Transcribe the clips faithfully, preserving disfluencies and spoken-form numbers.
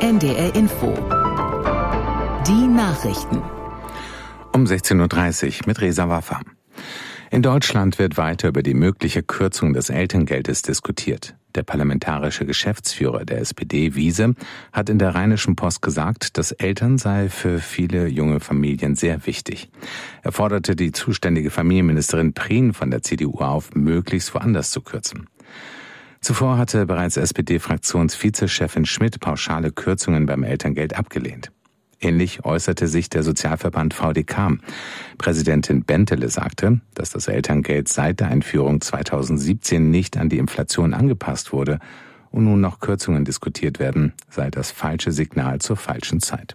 N D R Info. Die Nachrichten. Um sechzehn Uhr dreißig mit Reza Waffa. In Deutschland wird weiter über die mögliche Kürzung des Elterngeldes diskutiert. Der parlamentarische Geschäftsführer der S P D, Wiese, hat in der Rheinischen Post gesagt, das Eltern sei für viele junge Familien sehr wichtig. Er forderte die zuständige Familienministerin Prien von der C D U auf, möglichst woanders zu kürzen. Zuvor hatte bereits S P D-Fraktionsvizechefin Schmidt pauschale Kürzungen beim Elterngeld abgelehnt. Ähnlich äußerte sich der Sozialverband V D K. Präsidentin Bentele sagte, dass das Elterngeld seit der Einführung zweitausendsiebzehn nicht an die Inflation angepasst wurde und nun noch Kürzungen diskutiert werden, sei das falsche Signal zur falschen Zeit.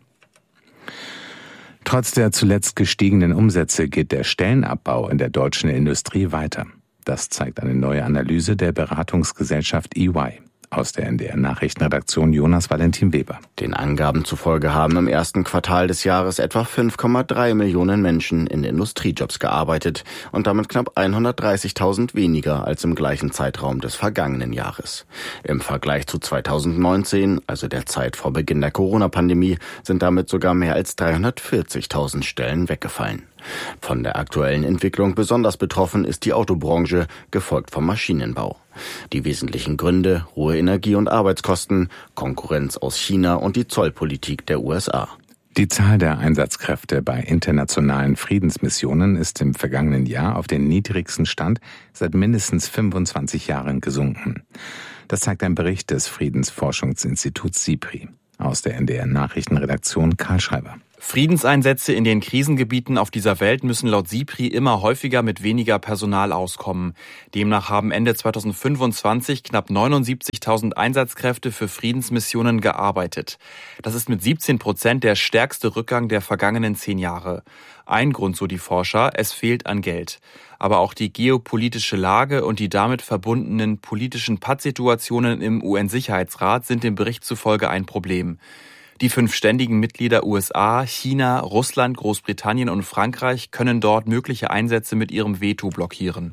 Trotz der zuletzt gestiegenen Umsätze geht der Stellenabbau in der deutschen Industrie weiter. Das zeigt eine neue Analyse der Beratungsgesellschaft E Y. Aus der N D R-Nachrichtenredaktion Jonas Valentin Weber. Den Angaben zufolge haben im ersten Quartal des Jahres etwa fünf Komma drei Millionen Menschen in Industriejobs gearbeitet und damit knapp hundertdreißigtausend weniger als im gleichen Zeitraum des vergangenen Jahres. Im Vergleich zu zweitausendneunzehn, also der Zeit vor Beginn der Corona-Pandemie, sind damit sogar mehr als dreihundertvierzigtausend Stellen weggefallen. Von der aktuellen Entwicklung besonders betroffen ist die Autobranche, gefolgt vom Maschinenbau. Die wesentlichen Gründe: hohe Energie- und Arbeitskosten, Konkurrenz aus China und die Zollpolitik der U S A. Die Zahl der Einsatzkräfte bei internationalen Friedensmissionen ist im vergangenen Jahr auf den niedrigsten Stand seit mindestens fünfundzwanzig Jahren gesunken. Das zeigt ein Bericht des Friedensforschungsinstituts SIPRI. Aus der N D R-Nachrichtenredaktion Karl Schreiber. Friedenseinsätze in den Krisengebieten auf dieser Welt müssen laut SIPRI immer häufiger mit weniger Personal auskommen. Demnach haben Ende zweitausendfünfundzwanzig knapp neunundsiebzigtausend Einsatzkräfte für Friedensmissionen gearbeitet. Das ist mit siebzehn Prozent der stärkste Rückgang der vergangenen zehn Jahre. Ein Grund, so die Forscher, es fehlt an Geld. Aber auch die geopolitische Lage und die damit verbundenen politischen Pattsituationen im U N-Sicherheitsrat sind dem Bericht zufolge ein Problem. Die fünf ständigen Mitglieder U S A, China, Russland, Großbritannien und Frankreich können dort mögliche Einsätze mit ihrem Veto blockieren.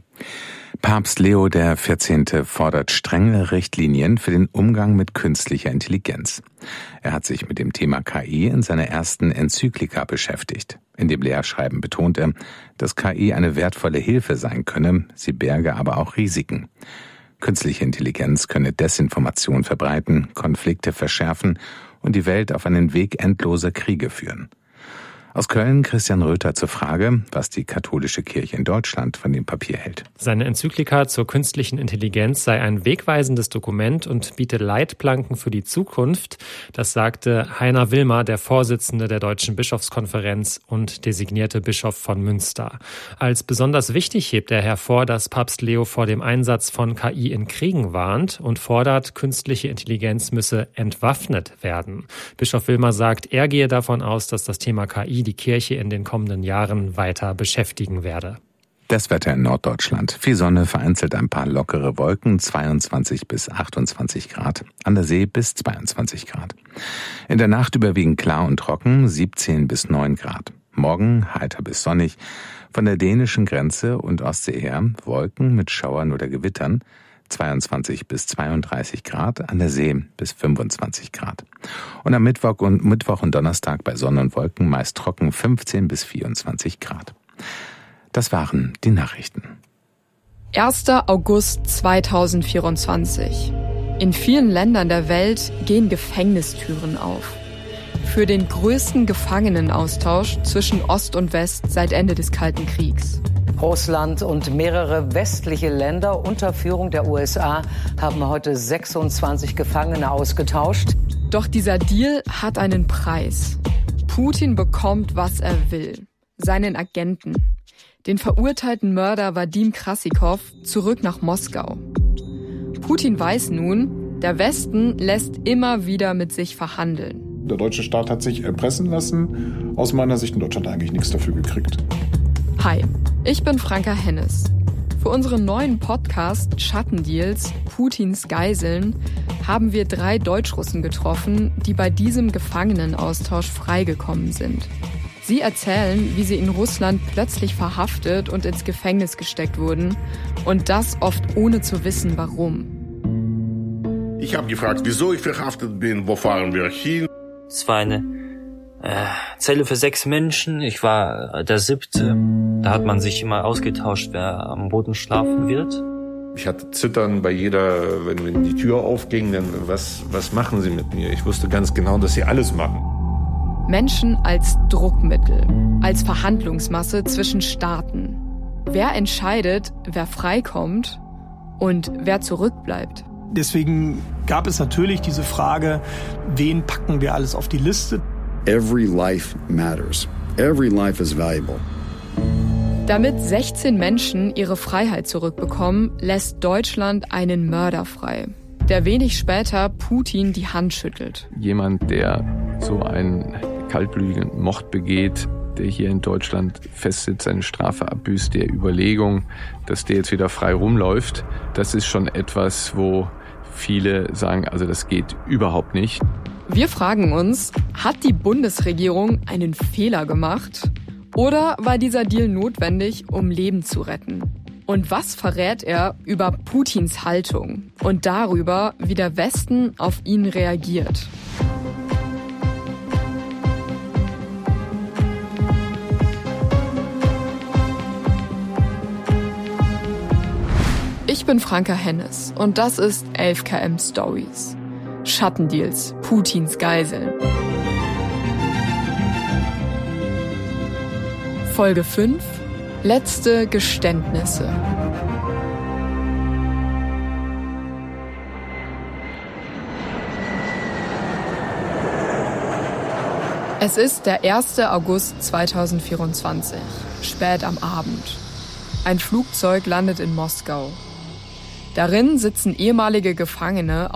Papst Leo der vierzehnte fordert strenge Richtlinien für den Umgang mit künstlicher Intelligenz. Er hat sich mit dem Thema K I in seiner ersten Enzyklika beschäftigt. In dem Lehrschreiben betont er, dass K I eine wertvolle Hilfe sein könne, sie berge aber auch Risiken. Künstliche Intelligenz könne Desinformation verbreiten, Konflikte verschärfen und die Welt auf einen Weg endloser Kriege führen. Aus Köln Christian Röther zur Frage, was die katholische Kirche in Deutschland von dem Papier hält. Seine Enzyklika zur künstlichen Intelligenz sei ein wegweisendes Dokument und biete Leitplanken für die Zukunft. Das sagte Heiner Wilmer, der Vorsitzende der Deutschen Bischofskonferenz und designierte Bischof von Münster. Als besonders wichtig hebt er hervor, dass Papst Leo vor dem Einsatz von K I in Kriegen warnt und fordert, künstliche Intelligenz müsse entwaffnet werden. Bischof Wilmer sagt, er gehe davon aus, dass das Thema K I die Kirche in den kommenden Jahren weiter beschäftigen werde. Das Wetter in Norddeutschland. Viel Sonne, vereinzelt ein paar lockere Wolken, zweiundzwanzig bis achtundzwanzig Grad. An der See bis zweiundzwanzig Grad. In der Nacht überwiegend klar und trocken, siebzehn bis neun Grad. Morgen heiter bis sonnig. Von der dänischen Grenze und Ostsee her Wolken mit Schauern oder Gewittern. zweiundzwanzig bis zweiunddreißig Grad, an der See bis fünfundzwanzig Grad. Und am Mittwoch und, Mittwoch und Donnerstag bei Sonne und Wolken meist trocken fünfzehn bis vierundzwanzig Grad. Das waren die Nachrichten. erster August zweitausendvierundzwanzig. In vielen Ländern der Welt gehen Gefängnistüren auf. Für den größten Gefangenenaustausch zwischen Ost und West seit Ende des Kalten Kriegs. Russland und mehrere westliche Länder unter Führung der U S A haben heute sechsundzwanzig Gefangene ausgetauscht. Doch dieser Deal hat einen Preis. Putin bekommt, was er will. Seinen Agenten. Den verurteilten Mörder Wadim Krasikov zurück nach Moskau. Putin weiß nun, der Westen lässt immer wieder mit sich verhandeln. Der deutsche Staat hat sich erpressen lassen. Aus meiner Sicht in Deutschland eigentlich nichts dafür gekriegt. Hi, ich bin Franka Hennes. Für unseren neuen Podcast Schattendeals, Putins Geiseln, haben wir drei Deutschrussen getroffen, die bei diesem Gefangenenaustausch freigekommen sind. Sie erzählen, wie sie in Russland plötzlich verhaftet und ins Gefängnis gesteckt wurden und das oft ohne zu wissen, warum. Ich habe gefragt, wieso ich verhaftet bin, wo fahren wir hin? Es war eine äh, Zelle für sechs Menschen. Ich war der siebte. Da hat man sich immer ausgetauscht, wer am Boden schlafen wird. Ich hatte Zittern bei jeder, wenn, wenn die Tür aufging, dann was, was machen sie mit mir? Ich wusste ganz genau, dass sie alles machen. Menschen als Druckmittel, als Verhandlungsmasse zwischen Staaten. Wer entscheidet, wer freikommt und wer zurückbleibt? Deswegen gab es natürlich diese Frage, wen packen wir alles auf die Liste? Every life matters. Every life is valuable. Damit sechzehn Menschen ihre Freiheit zurückbekommen, lässt Deutschland einen Mörder frei, der wenig später Putin die Hand schüttelt. Jemand, der so einen kaltblütigen Mord begeht, der hier in Deutschland festsitzt, seine Strafe abbüßt, der Überlegung, dass der jetzt wieder frei rumläuft, das ist schon etwas, wo viele sagen, also das geht überhaupt nicht. Wir fragen uns, hat die Bundesregierung einen Fehler gemacht? Oder war dieser Deal notwendig, um Leben zu retten? Und was verrät er über Putins Haltung und darüber, wie der Westen auf ihn reagiert? Ich bin Franka Hennes und das ist elf Kilometer Stories. Schattendeals, Putins Geiseln. Folge fünf. Letzte Geständnisse. Es ist der erster August zweitausendvierundzwanzig, spät am Abend. Ein Flugzeug landet in Moskau. Darin sitzen ehemalige Gefangene